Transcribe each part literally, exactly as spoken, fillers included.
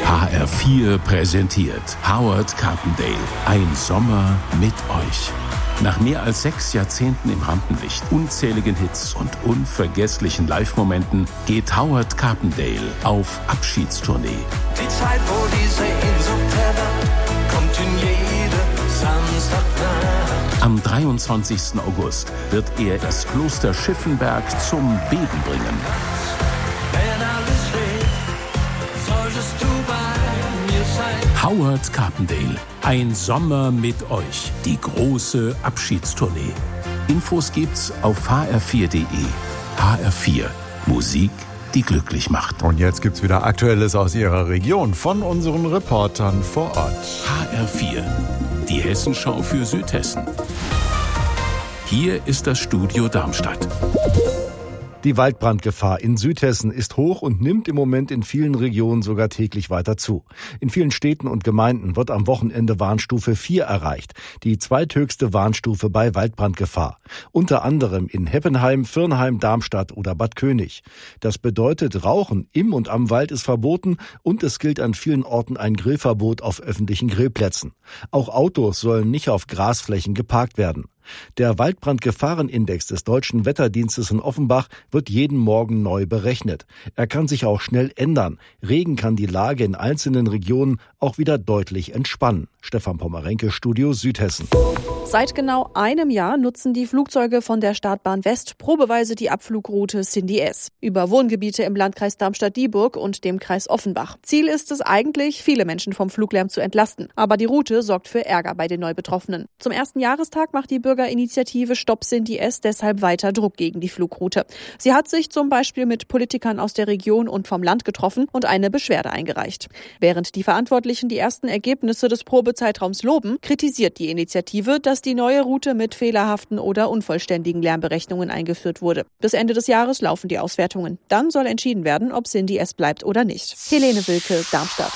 H R vier präsentiert Howard Carpendale. Ein Sommer mit euch. Nach mehr als sechs Jahrzehnten im Rampenlicht, unzähligen Hits und unvergesslichen Live-Momenten geht Howard Carpendale auf Abschiedstournee. Die Zeit, wo diese Sehnsucht herrscht, kommt in jede Samstagnacht. Am dreiundzwanzigsten August wird er das Kloster Schiffenberg zum Beben bringen. Wenn alles steht, solltest du bei mir sein. Howard Carpendale. Ein Sommer mit euch. Die große Abschiedstournee. Infos gibt's auf h r vier punkt d e. H R vier. Musik, die glücklich macht. Und jetzt gibt's wieder Aktuelles aus Ihrer Region von unseren Reportern vor Ort. H R vier. Die Hessenschau für Südhessen. Hier ist das Studio Darmstadt. Die Waldbrandgefahr in Südhessen ist hoch und nimmt im Moment in vielen Regionen sogar täglich weiter zu. In vielen Städten und Gemeinden wird am Wochenende Warnstufe vier erreicht, die zweithöchste Warnstufe bei Waldbrandgefahr. Unter anderem in Heppenheim, Virnheim, Darmstadt oder Bad König. Das bedeutet, Rauchen im und am Wald ist verboten und es gilt an vielen Orten ein Grillverbot auf öffentlichen Grillplätzen. Auch Autos sollen nicht auf Grasflächen geparkt werden. Der Waldbrandgefahrenindex des Deutschen Wetterdienstes in Offenbach wird jeden Morgen neu berechnet. Er kann sich auch schnell ändern. Regen kann die Lage in einzelnen Regionen auch wieder deutlich entspannen. Stefan Pommerenke, Studio Südhessen. Seit genau einem Jahr nutzen die Flugzeuge von der Startbahn West probeweise die Abflugroute Cindy S. über Wohngebiete im Landkreis Darmstadt-Dieburg und dem Kreis Offenbach. Ziel ist es eigentlich, viele Menschen vom Fluglärm zu entlasten. Aber die Route sorgt für Ärger bei den Neubetroffenen. Zum ersten Jahrestag macht die Bürgerinitiative Stopp Cindy S deshalb weiter Druck gegen die Flugroute. Sie hat sich zum Beispiel mit Politikern aus der Region und vom Land getroffen und eine Beschwerde eingereicht. Während die Verantwortlichen die ersten Ergebnisse des Probezeitraums loben, kritisiert die Initiative, dass die neue Route mit fehlerhaften oder unvollständigen Lärmberechnungen eingeführt wurde. Bis Ende des Jahres laufen die Auswertungen. Dann soll entschieden werden, ob Cindy S bleibt oder nicht. Helene Wilke, Darmstadt.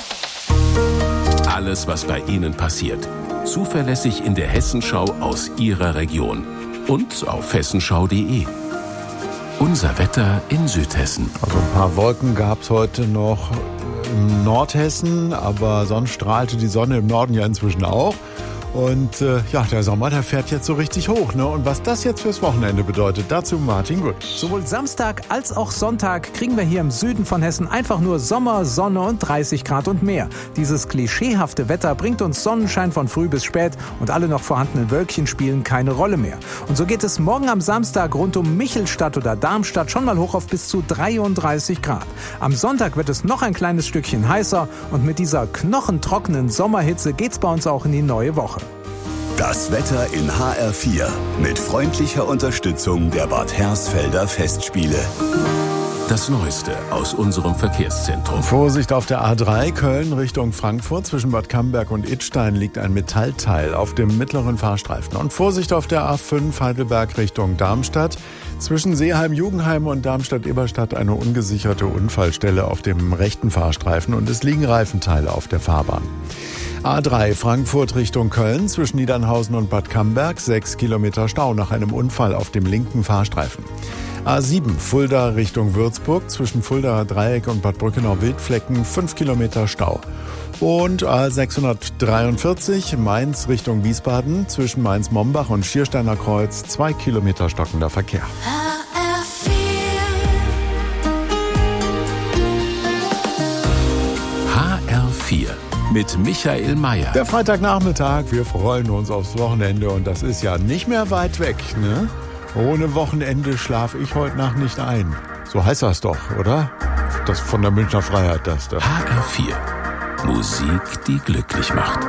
Alles, was bei Ihnen passiert. Zuverlässig in der Hessenschau aus Ihrer Region. Und auf hessenschau punkt d e. Unser Wetter in Südhessen. Also ein paar Wolken gab's heute noch im Nordhessen, aber sonst strahlte die Sonne im Norden ja inzwischen auch. Und äh, ja, der Sommer, der fährt jetzt so richtig hoch, ne? Und was das jetzt fürs Wochenende bedeutet, dazu Martin Gut. Sowohl Samstag als auch Sonntag kriegen wir hier im Süden von Hessen einfach nur Sommer, Sonne und dreißig Grad und mehr. Dieses klischeehafte Wetter bringt uns Sonnenschein von früh bis spät und alle noch vorhandenen Wölkchen spielen keine Rolle mehr. Und so geht es morgen am Samstag rund um Michelstadt oder Darmstadt schon mal hoch auf bis zu dreiunddreißig Grad. Am Sonntag wird es noch ein kleines Stückchen heißer und mit dieser knochentrockenen Sommerhitze geht's bei uns auch in die neue Woche. Das Wetter in H R vier mit freundlicher Unterstützung der Bad Hersfelder Festspiele. Das Neueste aus unserem Verkehrszentrum. Vorsicht auf der A drei Köln Richtung Frankfurt. Zwischen Bad Camberg und Idstein liegt ein Metallteil auf dem mittleren Fahrstreifen. Und Vorsicht auf der A fünf Heidelberg Richtung Darmstadt. Zwischen Seeheim-Jugendheim und Darmstadt-Eberstadt eine ungesicherte Unfallstelle auf dem rechten Fahrstreifen. Und es liegen Reifenteile auf der Fahrbahn. A drei Frankfurt Richtung Köln, zwischen Niedernhausen und Bad Camberg, sechs Kilometer Stau nach einem Unfall auf dem linken Fahrstreifen. A sieben Fulda Richtung Würzburg, zwischen Fuldaer Dreieck und Bad Brückenau-Wildflecken, fünf Kilometer Stau. Und A sechshundertdreiundvierzig Mainz Richtung Wiesbaden, zwischen Mainz-Mombach und Schiersteiner Kreuz, zwei Kilometer stockender Verkehr. H R vier. Mit Michael Mayer. Der Freitagnachmittag, wir freuen uns aufs Wochenende und das ist ja nicht mehr weit weg, ne? Ohne Wochenende schlafe ich heute Nacht nicht ein. So heißt das doch, oder? Das von der Münchner Freiheit, das da. H R vier. Musik, die glücklich macht.